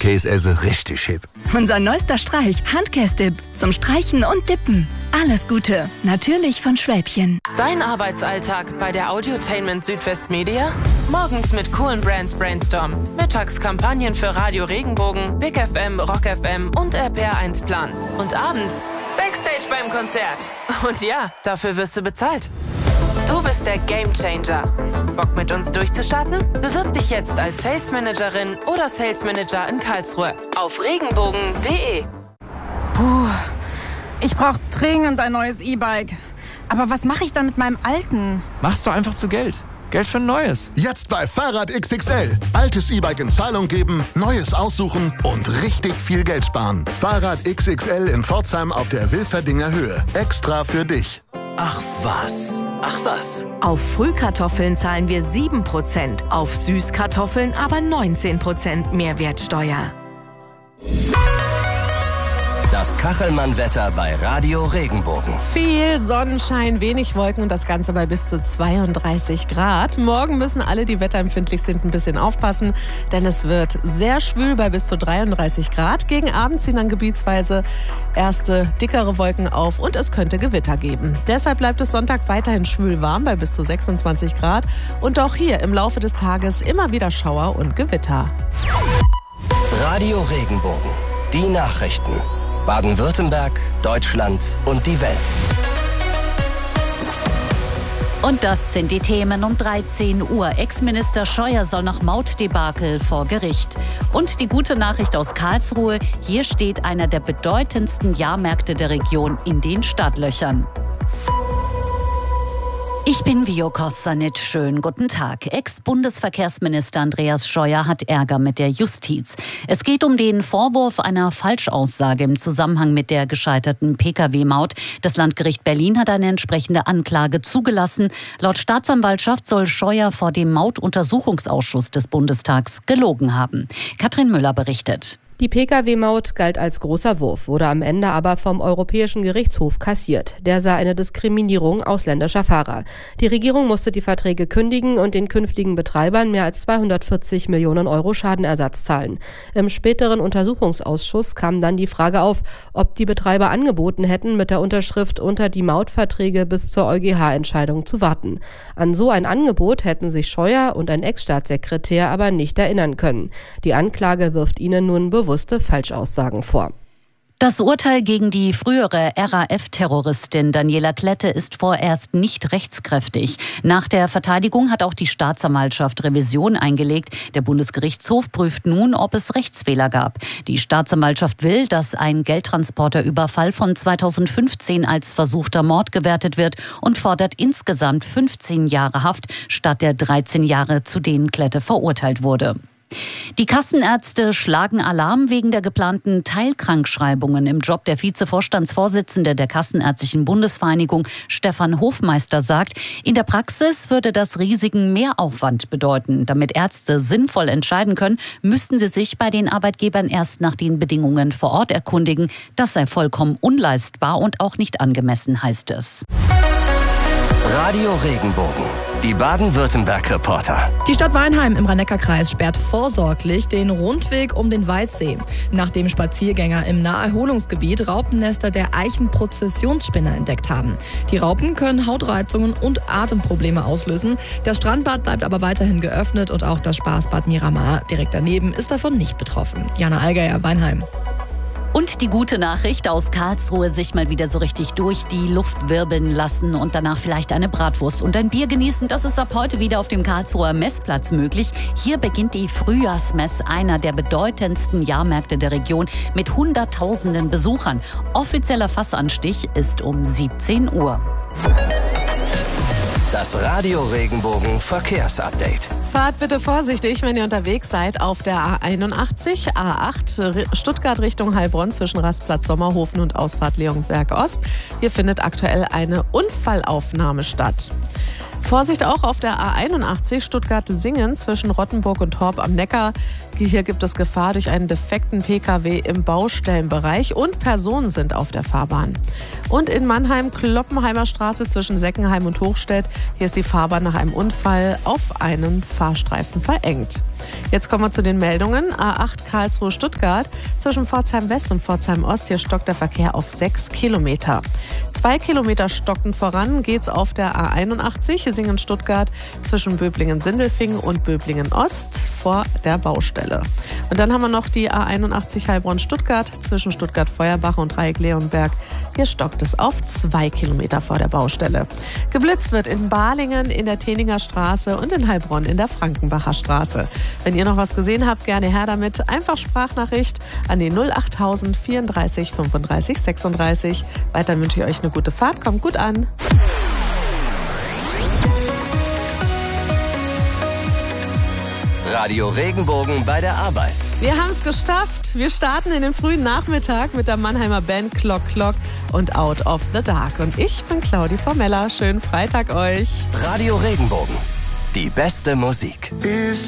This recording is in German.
Käse esse richtig hip. Unser neuester Streich, Handkäse-Dip. Zum Streichen und Dippen. Alles Gute. Natürlich von Schwäbchen. Dein Arbeitsalltag bei der Audiotainment Südwest Media? Morgens mit coolen Brands Brainstorm. Mittags Kampagnen für Radio Regenbogen, Big FM, Rock FM und RPR1 Plan. Und abends Backstage beim Konzert. Und ja, dafür wirst du bezahlt. Du bist der Gamechanger. Bock mit uns durchzustarten? Bewirb dich jetzt als Sales Managerin oder Sales Manager in Karlsruhe auf regenbogen.de. Puh, ich brauche dringend ein neues E-Bike. Aber was mache ich dann mit meinem alten? Mach's doch einfach zu Geld. Geld für ein neues. Jetzt bei Fahrrad XXL. Altes E-Bike in Zahlung geben, neues aussuchen und richtig viel Geld sparen. Fahrrad XXL in Pforzheim auf der Wilferdinger Höhe. Extra für dich. Ach was. Auf Frühkartoffeln zahlen wir 7%, auf Süßkartoffeln aber 19% Mehrwertsteuer. Das Kachelmann-Wetter bei Radio Regenbogen. Viel Sonnenschein, wenig Wolken und das Ganze bei bis zu 32 Grad. Morgen müssen alle, die wetterempfindlich sind, ein bisschen aufpassen, denn es wird sehr schwül bei bis zu 33 Grad. Gegen Abend ziehen dann gebietsweise erste dickere Wolken auf und es könnte Gewitter geben. Deshalb bleibt es Sonntag weiterhin schwül warm bei bis zu 26 Grad und auch hier im Laufe des Tages immer wieder Schauer und Gewitter. Radio Regenbogen. Die Nachrichten. Baden-Württemberg, Deutschland und die Welt. Und das sind die Themen um 13 Uhr. Ex-Minister Scheuer soll nach Mautdebakel vor Gericht. Und die gute Nachricht aus Karlsruhe: Hier steht einer der bedeutendsten Jahrmärkte der Region in den Startlöchern. Ich bin Vio Kossanit. Schönen guten Tag. Ex-Bundesverkehrsminister Andreas Scheuer hat Ärger mit der Justiz. Es geht um den Vorwurf einer Falschaussage im Zusammenhang mit der gescheiterten Pkw-Maut. Das Landgericht Berlin hat eine entsprechende Anklage zugelassen. Laut Staatsanwaltschaft soll Scheuer vor dem Mautuntersuchungsausschuss des Bundestags gelogen haben. Katrin Müller berichtet. Die Pkw-Maut galt als großer Wurf, wurde am Ende aber vom Europäischen Gerichtshof kassiert. Der sah eine Diskriminierung ausländischer Fahrer. Die Regierung musste die Verträge kündigen und den künftigen Betreibern mehr als 240 Millionen Euro Schadenersatz zahlen. Im späteren Untersuchungsausschuss kam dann die Frage auf, ob die Betreiber angeboten hätten, mit der Unterschrift unter die Mautverträge bis zur EuGH-Entscheidung zu warten. An so ein Angebot hätten sich Scheuer und ein Ex-Staatssekretär aber nicht erinnern können. Die Anklage wirft ihnen nun bewusste Falschaussagen vor. Das Urteil gegen die frühere RAF-Terroristin Daniela Klette ist vorerst nicht rechtskräftig. Nach der Verteidigung hat auch die Staatsanwaltschaft Revision eingelegt. Der Bundesgerichtshof prüft nun, ob es Rechtsfehler gab. Die Staatsanwaltschaft will, dass ein Geldtransporterüberfall von 2015 als versuchter Mord gewertet wird und fordert insgesamt 15 Jahre Haft statt der 13 Jahre, zu denen Klette verurteilt wurde. Die Kassenärzte schlagen Alarm wegen der geplanten Teilkrankschreibungen im Job. Der Vizevorstandsvorsitzende der Kassenärztlichen Bundesvereinigung, Stefan Hofmeister, sagt, in der Praxis würde das riesigen Mehraufwand bedeuten. Damit Ärzte sinnvoll entscheiden können, müssten sie sich bei den Arbeitgebern erst nach den Bedingungen vor Ort erkundigen. Das sei vollkommen unleistbar und auch nicht angemessen, heißt es. Radio Regenbogen. Die Baden-Württemberg-Reporter. Die Stadt Weinheim im Rhein-Neckar-Kreis sperrt vorsorglich den Rundweg um den Waldsee. Nachdem Spaziergänger im Naherholungsgebiet Raupennester der Eichenprozessionsspinne entdeckt haben. Die Raupen können Hautreizungen und Atemprobleme auslösen. Das Strandbad bleibt aber weiterhin geöffnet und auch das Spaßbad Miramar direkt daneben ist davon nicht betroffen. Jana Allgeier, Weinheim. Und die gute Nachricht aus Karlsruhe: sich mal wieder so richtig durch die Luft wirbeln lassen und danach vielleicht eine Bratwurst und ein Bier genießen. Das ist ab heute wieder auf dem Karlsruher Messplatz möglich. Hier beginnt die Frühjahrsmess, einer der bedeutendsten Jahrmärkte der Region mit Hunderttausenden Besuchern. Offizieller Fassanstich ist um 17 Uhr. Das Radio Regenbogen Verkehrsupdate. Fahrt bitte vorsichtig, wenn ihr unterwegs seid auf der A81, A8 Stuttgart Richtung Heilbronn zwischen Rastplatz Sommerhofen und Ausfahrt Leonberg Ost. Hier findet aktuell eine Unfallaufnahme statt. Vorsicht auch auf der A81 Stuttgart-Singen zwischen Rottenburg und Horb am Neckar. Hier gibt es Gefahr durch einen defekten Pkw im Baustellenbereich und Personen sind auf der Fahrbahn. Und in Mannheim, Kloppenheimer Straße zwischen Seckenheim und Hochstedt. Hier ist die Fahrbahn nach einem Unfall auf einen Fahrstreifen verengt. Jetzt kommen wir zu den Meldungen. A8 Karlsruhe-Stuttgart zwischen Pforzheim West und Pforzheim Ost. Hier stockt der Verkehr auf 6 Kilometer. 2 Kilometer stockend voran geht's auf der A81 Singen-Stuttgart zwischen Böblingen-Sindelfingen und Böblingen-Ost vor der Baustelle. Und dann haben wir noch die A81 Heilbronn-Stuttgart zwischen Stuttgart-Feuerbach und Dreieck-Leonberg. Hier stockt es auf 2 Kilometer vor der Baustelle. Geblitzt wird in Balingen, in der Teninger Straße und in Heilbronn in der Frankenbacher Straße. Wenn ihr noch was gesehen habt, gerne her damit. Einfach Sprachnachricht an die 08000 34 35 36. Weiter wünsche ich euch eine gute Fahrt. Kommt gut an. Radio Regenbogen bei der Arbeit. Wir haben es geschafft. Wir starten in den frühen Nachmittag mit der Mannheimer Band Clock Clock und Out of the Dark. Und ich bin Claudi Formella. Schönen Freitag euch. Radio Regenbogen. Die beste Musik.